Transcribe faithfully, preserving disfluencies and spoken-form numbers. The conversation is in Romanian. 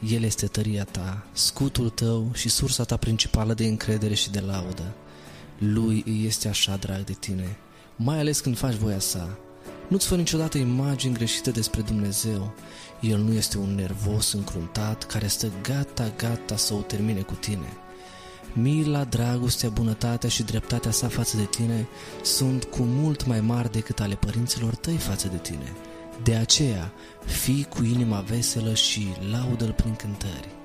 El este tăria ta, scutul tău și sursa ta principală de încredere și de laudă. Lui îi este așa drag de tine, mai ales când faci voia sa. Nu-ți fă niciodată imagini greșite despre Dumnezeu. El nu este un nervos încruntat care stă gata, gata să o termine cu tine. Mila, dragostea, bunătatea și dreptatea sa față de tine sunt cu mult mai mari decât ale părinților tăi față de tine. De aceea, fii cu inima veselă și laudă-L prin cântări.